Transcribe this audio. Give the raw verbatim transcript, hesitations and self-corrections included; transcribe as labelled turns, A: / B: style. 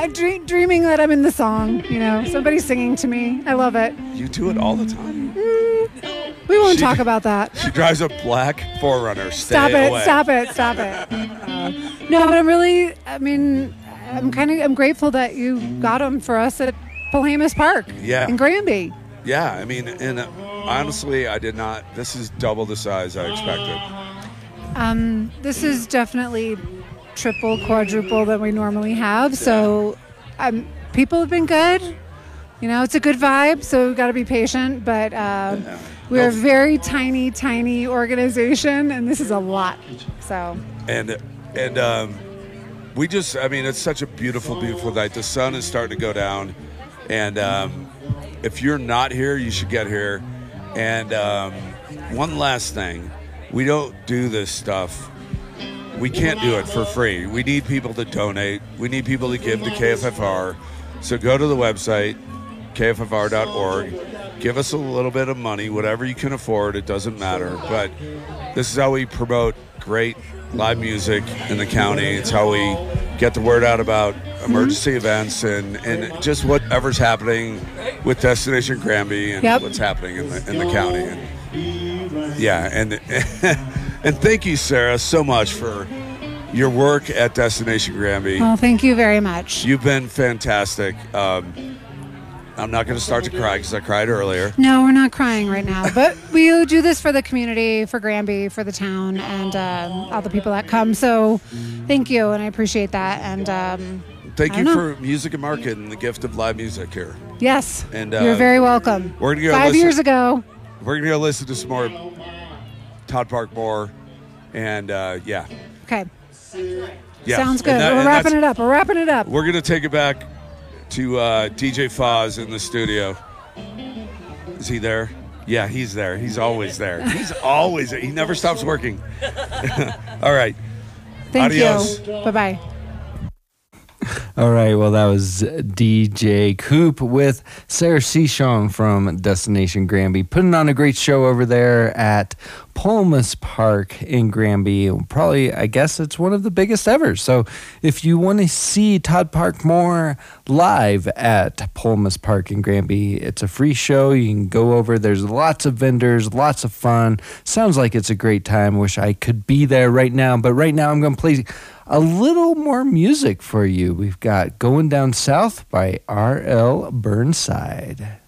A: uh, dream, dreaming that I'm in the song. You know, somebody's singing to me. I love it.
B: You do it all the time.
A: Mm, we won't
B: She-
A: talk about that.
B: She drives a black four runner. Stay
A: Stop it!
B: away.
A: Stop it! Stop it! Uh, no, but I'm really. I mean, I'm kind of. I'm grateful that you got them for us at Palamas Park.
B: Yeah.
A: In Granby.
B: Yeah, I mean, and uh, honestly, I did not. This is double the size I expected.
A: Um, this is definitely triple, quadruple than we normally have. So, um, people have been good. You know, it's a good vibe. So we've got to be patient. But uh,
B: Yeah.
A: we're a
B: No.
A: very tiny, tiny organization, and this is a lot. So.
B: And and um, we just, I mean, it's such a beautiful, beautiful night. The sun is starting to go down, and um, if you're not here, you should get here. And um, one last thing, we don't do this stuff. We can't do it for free. We need people to donate. We need people to give to K F F R. So go to the website, K F F R dot org. Give us a little bit of money, whatever you can afford. It doesn't matter. But this is how we promote great live music in the county. It's how we get the word out about emergency events and, and just whatever's happening with Destination Granby and
A: Yep.
B: what's happening in the in the county. And yeah, and and thank you, Sarah, so much for your work at Destination Granby.
A: Well, thank you very much.
B: You've been fantastic. Um, I'm not going to start to cry because I cried earlier.
A: No, we're not crying right now, but we do this for the community, for Granby, for the town, and um, all the people that come. So thank you, and I appreciate that. And um,
B: Thank
A: I
B: you
A: don't
B: for
A: know.
B: Music and Market and the gift of live music here.
A: yes,
B: And, uh,
A: you're very welcome.
B: we're gonna go
A: Five
B: listen-
A: years ago.
B: We're going to go listen to some more Todd Park Moore. And uh, yeah.
A: Okay,
B: yeah.
A: sounds good.
B: And that-
A: We're
B: and
A: wrapping
B: that's-
A: it up. We're wrapping it up.
B: We're going to take it back to uh, D J Foz in the studio. Is he there? Yeah, he's there. He's always there. He's always there. He never stops working. All right.
A: Thank
B: Adios.
A: you. Bye bye.
C: All right, well, that was D J Coop with Sarah Sechong from Destination Granby, putting on a great show over there at Palamas Park in Granby. Probably, I guess it's one of the biggest ever. So if you want to see Todd Park Moore live at Palamas Park in Granby, it's a free show. You can go over. There's lots of vendors, lots of fun. Sounds like it's a great time. Wish I could be there right now. But right now I'm going to play a little more music for you. We've got Going Down South by R L Burnside.